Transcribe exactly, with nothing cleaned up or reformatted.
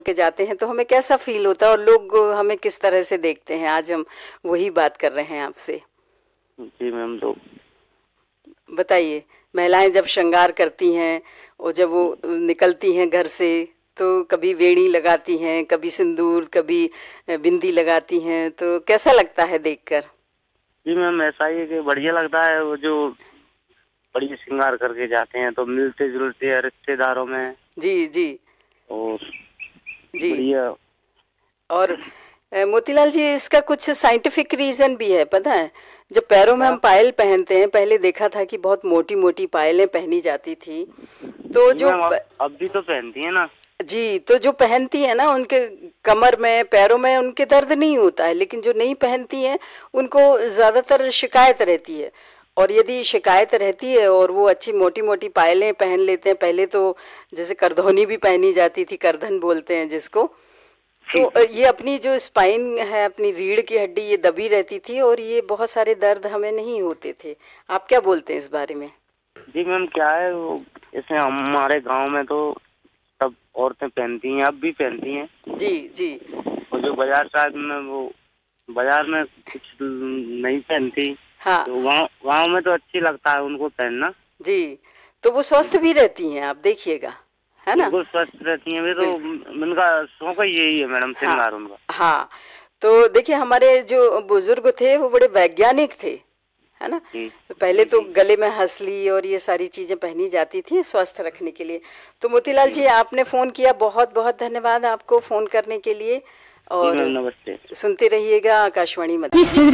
के जाते हैं तो हमें कैसा फील होता है और लोग हमें किस तरह से देखते हैं, आज हम वही बात कर रहे हैं आपसे। जी मैम, तो बताइए, महिलाएं जब श्रृंगार करती हैं और जब वो निकलती हैं घर से तो कभी वेणी लगाती हैं, कभी सिंदूर, कभी बिंदी लगाती हैं, तो कैसा लगता है देखकर? जी मैम, ऐसा ही है कि बढ़िया लगता है। वो जो बढ़िया श्रृंगार करके जाते हैं तो मिलते जुलते हैं रिश्तेदारों में। जी जी और जी। बढ़िया। और अ, मोतीलाल जी, इसका कुछ साइंटिफिक रीजन भी है, पता है? जब पैरों में हम पायल पहनते हैं, पहले देखा था कि बहुत मोटी मोटी पायलें पहनी जाती थी, तो जी जो मैम, अब अब भी तो पहनती है ना। जी, तो जो पहनती है ना, उनके कमर में, पैरों में उनके दर्द नहीं होता है, लेकिन जो नहीं पहनती हैं उनको ज्यादातर शिकायत रहती है। और यदि शिकायत रहती है और वो अच्छी मोटी मोटी पायलें पहन लेते हैं, पहले तो जैसे करधौनी भी पहनी जाती थी, करधन बोलते हैं जिसको, तो ये अपनी जो स्पाइन है, अपनी रीढ़ की हड्डी, ये दबी रहती थी और ये बहुत सारे दर्द हमें नहीं होते थे। आप क्या बोलते हैं इस बारे में? जी मैम, क्या है वो, जैसे हमारे गांव में तो सब औरतें पहनती हैं, अब भी पहनती हैं। जी जी। और जो बाजार साइड में, वो बाजार में कुछ नहीं पहनती। हाँ। तो गाँव गाँव में तो अच्छी लगता है उनको पहनना। जी, तो वो स्वस्थ भी रहती हैं, आप देखिएगा, है ना? बिल्कुल स्वस्थ रहती हैं। वे तो बिल्कुल। उनका शौक ही यही है मैडम, हाँ श्रृंगार उनका। हाँ। तो देखिए, हमारे जो बुजुर्ग थे वो बड़े वैज्ञानिक थे, है ना? जी पहले जी तो जी। गले में हंसली और ये सारी चीजें पहनी जाती थी स्वस्थ रखने के लिए। तो मोतीलाल जी जी, आपने फोन किया, बहुत बहुत धन्यवाद आपको फोन करने के लिए। जी मैम, और नमस्ते। सुनते रहिएगा आकाशवाणी मधुबन।